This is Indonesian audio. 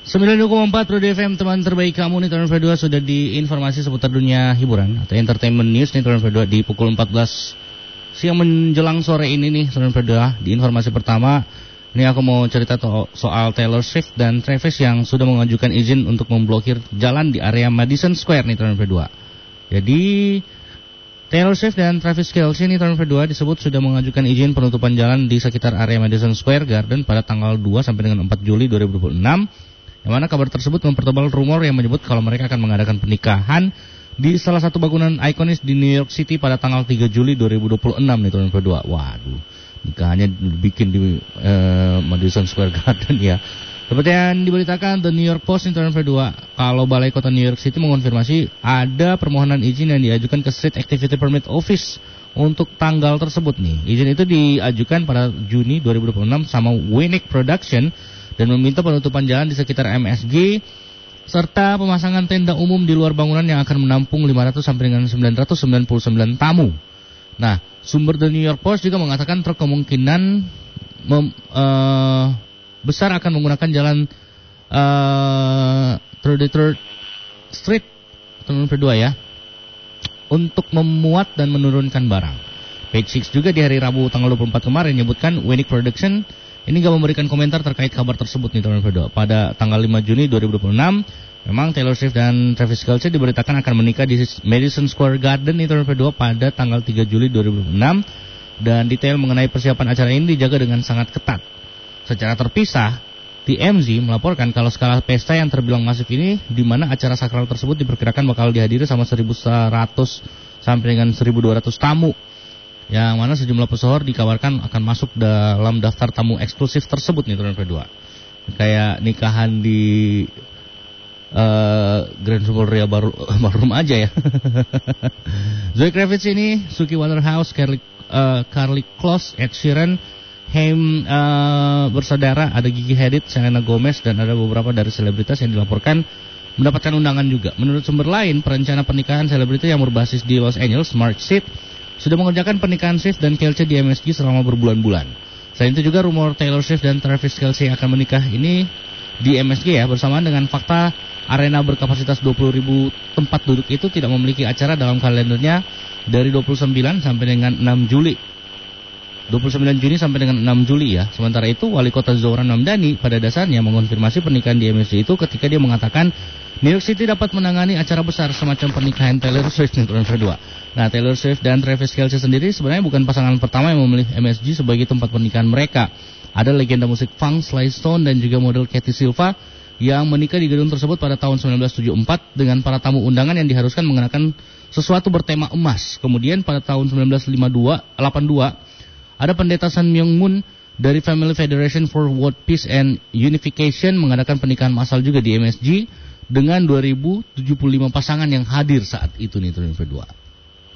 92,4 Pro FM, teman terbaik kamu nih Turn 2 sudah di informasi seputar dunia hiburan atau entertainment news nih Turn 2 di pukul 14 siang menjelang sore ini nih Turn 2. Di informasi pertama ini aku mau cerita soal Taylor Swift dan Travis yang sudah mengajukan izin untuk memblokir jalan di area Madison Square nih Turn 2. Jadi Taylor Swift dan Travis Kelce nih Turn 2 disebut sudah mengajukan izin penutupan jalan di sekitar area Madison Square Garden pada tanggal 2 sampai dengan 4 Juli 2026. Yang mana kabar tersebut mempertebal rumor yang menyebut kalau mereka akan mengadakan pernikahan di salah satu bangunan ikonis di New York City pada tanggal 3 Juli 2026 nih Turn 2. Waduh, nikahannya dibikin di Madison Square Garden ya. Seperti yang diberitakan The New York Post nih Turn 2, kalau Balai Kota New York City mengonfirmasi ada permohonan izin yang diajukan ke Street Activity Permit Office untuk tanggal tersebut nih. Izin itu diajukan pada Juni 2026 sama Winnick Production dan meminta penutupan jalan di sekitar MSG serta pemasangan tenda umum di luar bangunan yang akan menampung 500 sampai dengan 999 tamu. Nah, sumber The New York Post juga mengatakan kemungkinan besar akan menggunakan jalan 33rd Street Turn 2 ya untuk memuat dan menurunkan barang. Page 6 juga di hari Rabu tanggal 24 kemarin menyebutkan Winnick Production ini gak memberikan komentar terkait kabar tersebut nih Turn 2. Pada tanggal 5 Juni 2026, memang Taylor Swift dan Travis Kelce diberitakan akan menikah di Madison Square Garden nih Turn 2 pada tanggal 3 Juli 2026 dan detail mengenai persiapan acara ini dijaga dengan sangat ketat. Secara terpisah, TMZ melaporkan kalau skala pesta yang terbilang masif ini di mana acara sakral tersebut diperkirakan bakal dihadiri sama 1.100 sampai dengan 1.200 tamu. Yang mana sejumlah pesohor dikabarkan akan masuk dalam daftar tamu eksklusif tersebut nih Turn 2. Kayak nikahan di Grand Superia Ballroom aja ya. Zoe Kravitz ini, Suki Waterhouse, Carly Kloss, Ed Sheeran, Haim bersaudara, ada Gigi Hadid, Selena Gomez dan ada beberapa dari selebritas yang dilaporkan mendapatkan undangan juga. Menurut sumber lain, perencana pernikahan selebriti yang berbasis di Los Angeles, Mark Seat, sudah mengerjakan pernikahan Swift dan Kelce di MSG selama berbulan-bulan. Selain itu juga rumor Taylor Swift dan Travis Kelce yang akan menikah ini di MSG ya, bersamaan dengan fakta arena berkapasitas 20.000 tempat duduk itu tidak memiliki acara dalam kalendernya dari 29 sampai dengan 6 Juli. 29 Juni sampai dengan 6 Juli ya. Sementara itu Wali Kota Zohran Mamdani pada dasarnya mengonfirmasi pernikahan di MSG itu ketika dia mengatakan New York City dapat menangani acara besar semacam pernikahan Taylor Swift nih Turn 2. Nah, Taylor Swift dan Travis Kelce sendiri sebenarnya bukan pasangan pertama yang memilih MSG sebagai tempat pernikahan mereka. Ada legenda musik funk Sly Stone dan juga model Katie Silva yang menikah di gedung tersebut pada tahun 1974 dengan para tamu undangan yang diharuskan mengenakan sesuatu bertema emas. Kemudian pada tahun 1982 ada pendeta Sun Myung Moon dari Family Federation for World Peace and Unification mengadakan pernikahan massal juga di MSG dengan 2075 pasangan yang hadir saat itu nih Turn 2.